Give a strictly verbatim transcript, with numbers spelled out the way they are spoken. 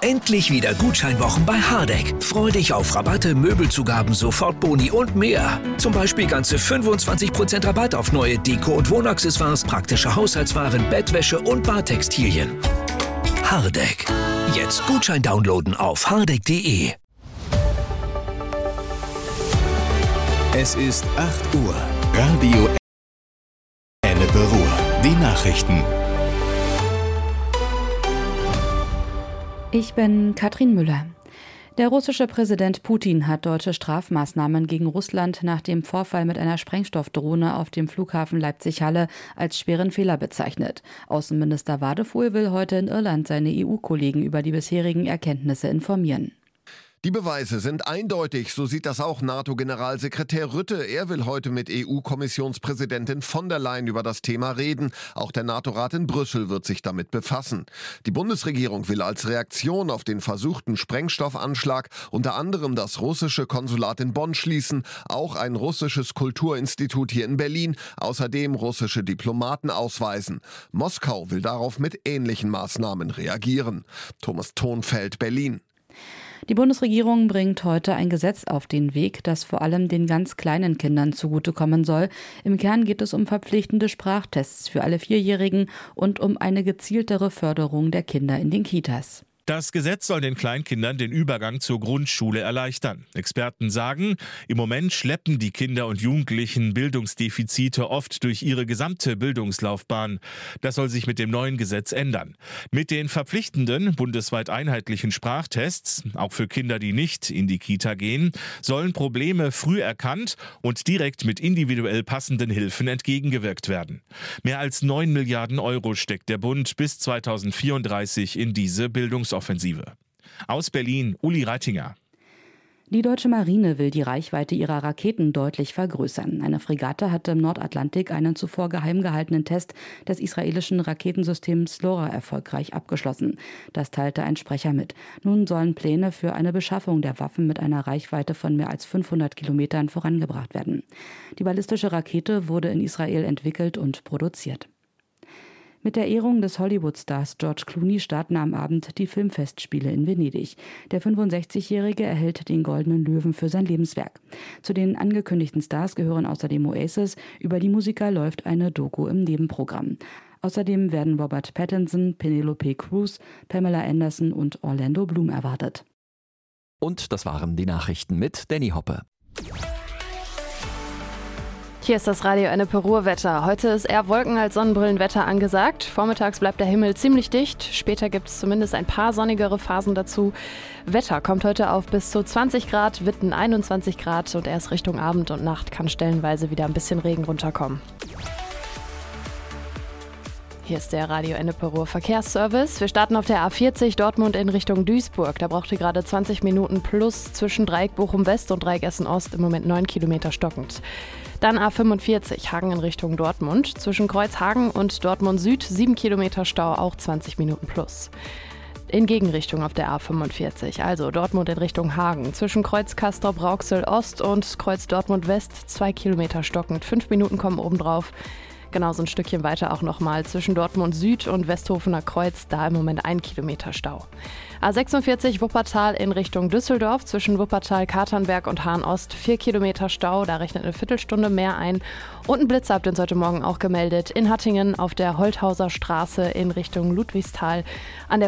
Endlich wieder Gutscheinwochen bei Hardegg. Freu dich auf Rabatte, Möbelzugaben, Sofortboni und mehr. Zum Beispiel ganze fünfundzwanzig Prozent Rabatt auf neue Deko- und Wohnaccessoires, praktische Haushaltswaren, Bettwäsche und Badtextilien. Hardegg. Jetzt Gutschein downloaden auf hardegg punkt de. Es ist acht Uhr. Radio Ennepe Ruhr. Die Nachrichten. Ich bin Katrin Müller. Der russische Präsident Putin hat deutsche Strafmaßnahmen gegen Russland nach dem Vorfall mit einer Sprengstoffdrohne auf dem Flughafen Leipzig-Halle als schweren Fehler bezeichnet. Außenminister Wadefuhl will heute in Irland seine E U-Kollegen über die bisherigen Erkenntnisse informieren. Die Beweise sind eindeutig, so sieht das auch NATO-Generalsekretär Rutte. Er will heute mit E U-Kommissionspräsidentin von der Leyen über das Thema reden. Auch der NATO-Rat in Brüssel wird sich damit befassen. Die Bundesregierung will als Reaktion auf den versuchten Sprengstoffanschlag unter anderem das russische Konsulat in Bonn schließen, auch ein russisches Kulturinstitut hier in Berlin, außerdem russische Diplomaten ausweisen. Moskau will darauf mit ähnlichen Maßnahmen reagieren. Thomas Thonfeld, Berlin. Die Bundesregierung bringt heute ein Gesetz auf den Weg, das vor allem den ganz kleinen Kindern zugutekommen soll. Im Kern geht es um verpflichtende Sprachtests für alle Vierjährigen und um eine gezieltere Förderung der Kinder in den Kitas. Das Gesetz soll den Kleinkindern den Übergang zur Grundschule erleichtern. Experten sagen, im Moment schleppen die Kinder und Jugendlichen Bildungsdefizite oft durch ihre gesamte Bildungslaufbahn. Das soll sich mit dem neuen Gesetz ändern. Mit den verpflichtenden, bundesweit einheitlichen Sprachtests, auch für Kinder, die nicht in die Kita gehen, sollen Probleme früh erkannt und direkt mit individuell passenden Hilfen entgegengewirkt werden. Mehr als neun Milliarden Euro steckt der Bund bis zweitausendvierunddreißig in diese Bildungsoffensive. Aus Berlin, Uli Reitinger. Die deutsche Marine will die Reichweite ihrer Raketen deutlich vergrößern. Eine Fregatte hatte im Nordatlantik einen zuvor geheim gehaltenen Test des israelischen Raketensystems LoRa erfolgreich abgeschlossen. Das teilte ein Sprecher mit. Nun sollen Pläne für eine Beschaffung der Waffen mit einer Reichweite von mehr als fünfhundert Kilometern vorangebracht werden. Die ballistische Rakete wurde in Israel entwickelt und produziert. Mit der Ehrung des Hollywood-Stars George Clooney starten am Abend die Filmfestspiele in Venedig. Der fünfundsechzigjährige erhält den Goldenen Löwen für sein Lebenswerk. Zu den angekündigten Stars gehören außerdem Oasis. Über die Musiker läuft eine Doku im Nebenprogramm. Außerdem werden Robert Pattinson, Penelope Cruz, Pamela Anderson und Orlando Bloom erwartet. Und das waren die Nachrichten mit Danny Hoppe. Hier ist das Radio Ennepe Ruhr-Wetter. Heute ist eher Wolken- als Sonnenbrillenwetter angesagt. Vormittags bleibt der Himmel ziemlich dicht. Später gibt es zumindest ein paar sonnigere Phasen dazu. Wetter kommt heute auf bis zu zwanzig Grad, Witten einundzwanzig Grad und erst Richtung Abend und Nacht kann stellenweise wieder ein bisschen Regen runterkommen. Hier ist der Radio Ennepe Ruhr Verkehrsservice. Wir starten auf der A vierzig Dortmund in Richtung Duisburg. Da braucht ihr gerade zwanzig Minuten plus zwischen Dreieck Bochum West und Dreieck Essen Ost, im Moment neun Kilometer stockend. Dann A fünfundvierzig Hagen in Richtung Dortmund. Zwischen Kreuzhagen und Dortmund Süd sieben Kilometer Stau, auch zwanzig Minuten plus. In Gegenrichtung auf der A fünfundvierzig, also Dortmund in Richtung Hagen. Zwischen Kreuz Castrop-Rauxel Ost und Kreuz Dortmund West zwei Kilometer stockend. Fünf Minuten kommen obendrauf. Genauso ein Stückchen weiter auch nochmal zwischen Dortmund Süd und Westhofener Kreuz, da im Moment ein Kilometer Stau. A sechsundvierzig Wuppertal in Richtung Düsseldorf, zwischen Wuppertal, Katernberg und Hahn Ost vier Kilometer Stau, da rechnet eine Viertelstunde mehr ein. Und ein Blitzer habt ihr uns heute Morgen auch gemeldet in Hattingen auf der Holthauser Straße in Richtung Ludwigsthal. An der